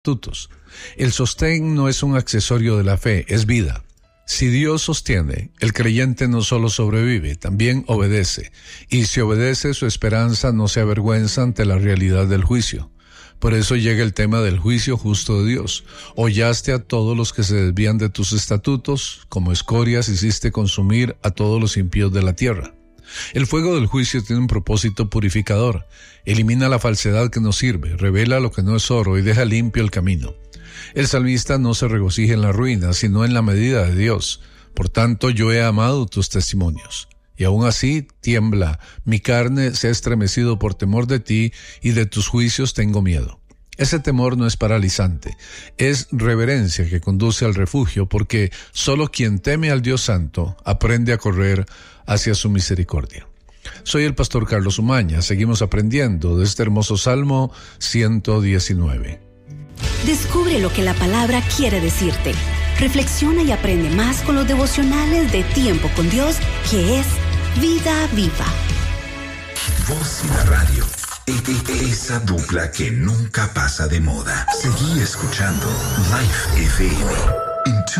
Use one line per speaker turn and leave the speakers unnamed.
estatutos. El sostén no es un accesorio de la fe, es vida. Si Dios sostiene, el creyente no solo sobrevive, también obedece. Y si obedece, su esperanza no se avergüenza ante la realidad del juicio. Por eso llega el tema del juicio justo de Dios. Hollaste a todos los que se desvían de tus estatutos, como escorias hiciste consumir a todos los impíos de la tierra. El fuego del juicio tiene un propósito purificador. Elimina la falsedad que no sirve, revela lo que no es oro y deja limpio el camino. El salmista no se regocija en la ruina, sino en la medida de Dios. Por tanto, yo he amado tus testimonios. Y aún así tiembla, mi carne se ha estremecido por temor de ti, y de tus juicios tengo miedo. Ese temor no es paralizante, es reverencia que conduce al refugio, porque solo quien teme al Dios Santo aprende a correr hacia su misericordia. Soy el pastor Carlos Umaña, seguimos aprendiendo de este hermoso Salmo 119.
Descubre lo que la palabra quiere decirte. Reflexiona y aprende más con los devocionales de Tiempo con Dios, que es Vida Viva.
Voz y la radio. Esa dupla que nunca pasa de moda. Seguí escuchando Life FM.